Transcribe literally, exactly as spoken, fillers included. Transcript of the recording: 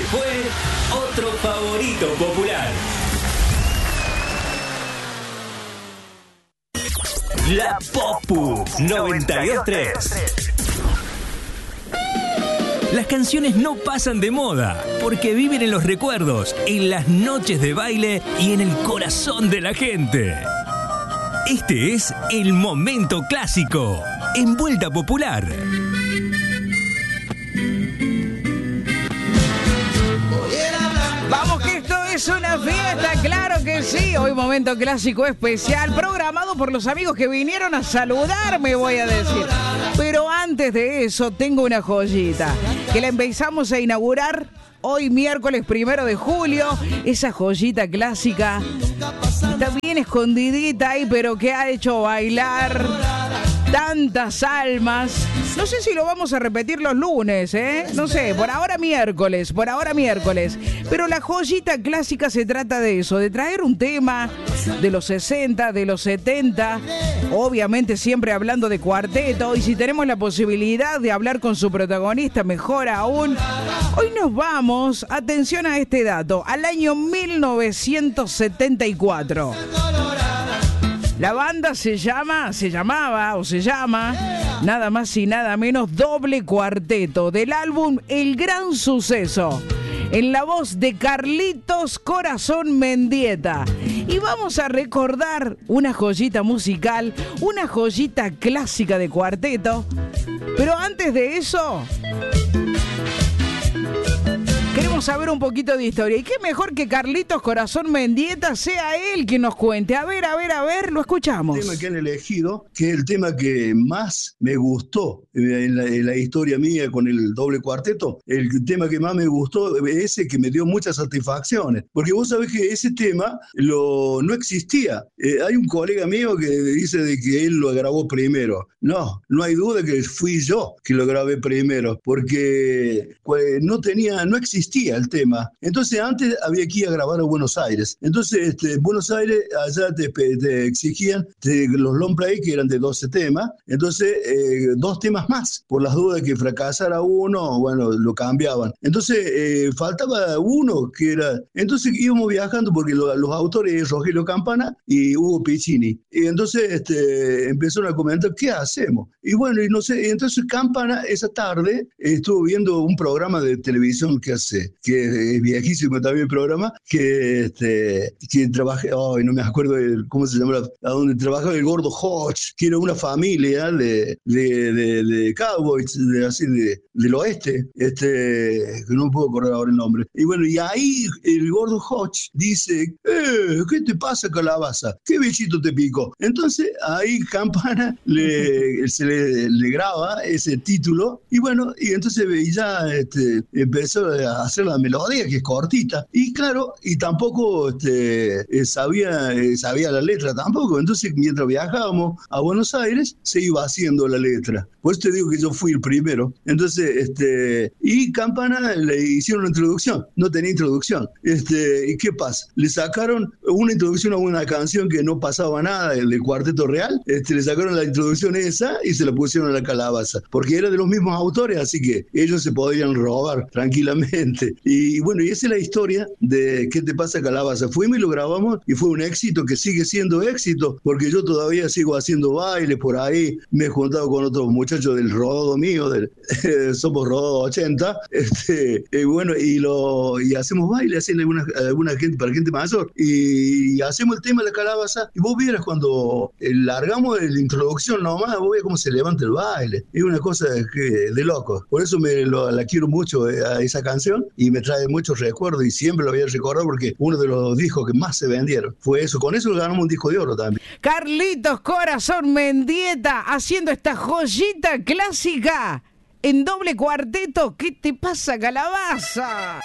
fue otro favorito popular. La Popu noventa y dos tres. Las canciones no pasan de moda porque viven en los recuerdos, en las noches de baile y en el corazón de la gente. Este es el momento clásico en Vuelta Popular. Vamos que esto es una fiesta, claro que sí. Hoy momento clásico especial, programado por los amigos que vinieron a saludarme, voy a decir. Pero antes de eso, tengo una joyita que la empezamos a inaugurar hoy miércoles primero de julio. Esa joyita clásica está bien escondidita ahí, pero que ha hecho bailar tantas almas. No sé si lo vamos a repetir los lunes, ¿eh? No sé, por ahora miércoles, por ahora miércoles. Pero la joyita clásica se trata de eso, de traer un tema de los sesenta, de los setenta, obviamente siempre hablando de cuarteto, y si tenemos la posibilidad de hablar con su protagonista, mejor aún. Hoy nos vamos, atención a este dato, al año mil novecientos setenta y cuatro. La banda se llama, se llamaba o se llama, nada más y nada menos, Doble Cuarteto, del álbum El Gran Suceso, en la voz de Carlitos Corazón Mendieta. Y vamos a recordar una joyita musical, una joyita clásica de cuarteto. Pero antes de eso, queremos saber un poquito de historia. Y qué mejor que Carlitos Corazón Mendieta sea él quien nos cuente. A ver, a ver, a ver, lo escuchamos. El tema que han elegido, que es el tema que más me gustó en la, en la historia mía con el Doble Cuarteto, el tema que más me gustó, ese que me dio muchas satisfacciones. Porque vos sabés que ese tema lo, no existía. Eh, hay un colega mío que dice de que él lo grabó primero. No, no hay duda que fui yo que lo grabé primero, porque pues, no tenía, no existía el tema. Entonces antes había que ir a grabar a Buenos Aires. Entonces este, en Buenos Aires allá te, te exigían te, los long play que eran de doce temas. Entonces eh, dos temas más. Por las dudas que fracasara uno, bueno, lo cambiaban. Entonces eh, faltaba uno que era... Entonces íbamos viajando porque lo, los autores es Rogelio Campana y Hugo Piccini. Y entonces este, empezaron a comentar, ¿qué hacemos? Y bueno, y no sé, y entonces Campana esa tarde estuvo viendo un programa de televisión que hace, que es viejísimo también el programa, que, este, que trabaja, oh, no me acuerdo de, cómo se llama, a donde trabajaba el gordo Hodge, que era una familia de, de, de, de cowboys, de, así de, del oeste, este, que no puedo acordar ahora el nombre. Y bueno, y ahí el gordo Hodge dice, eh, ¿qué te pasa, calabaza? ¿Qué bichito te picó? Entonces ahí Campana le, se le, le graba ese título, y bueno, y entonces ya este, empezó a hacer la melodía, que es cortita, y claro, y tampoco este, eh, sabía, eh, sabía la letra tampoco. Entonces mientras viajábamos a Buenos Aires se iba haciendo la letra. Por eso te digo que yo fui el primero. Entonces este, y Campana le hicieron una introducción, no tenía introducción. Este, ¿y qué pasa? Le sacaron una introducción a una canción que no pasaba nada del, del Cuarteto Real. Este, le sacaron la introducción esa y se la pusieron a la calabaza, porque era de los mismos autores, así que ellos se podían robar tranquilamente. Y bueno, y esa es la historia de ¿Qué te pasa, calabaza? Fuimos y lo grabamos y fue un éxito que sigue siendo éxito, porque yo todavía sigo haciendo bailes por ahí, me he juntado con otros muchachos del rodo mío, del, eh, somos rodo ochenta, este, y bueno, y, lo, y hacemos bailes, hacen alguna, alguna gente, para gente mayor, y, y hacemos el tema de la calabaza, y vos vieras cuando eh, largamos la introducción nomás, vos veas cómo se levanta el baile, es una cosa que, de loco. Por eso me lo, la quiero mucho eh, a esa canción, y me trae muchos recuerdos, y siempre lo voy a recordar porque uno de los discos que más se vendieron fue eso. Con eso ganamos un disco de oro también. Carlitos Corazón Mendieta haciendo esta joyita clásica en Doble Cuarteto. ¿Qué te pasa, calabaza?